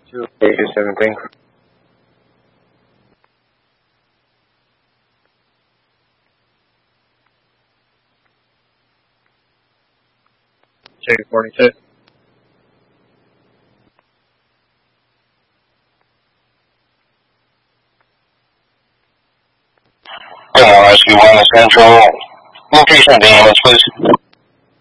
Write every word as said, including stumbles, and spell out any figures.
two eight seventeen. J forty-two. Rescue one Central. Location of the ambulance, please.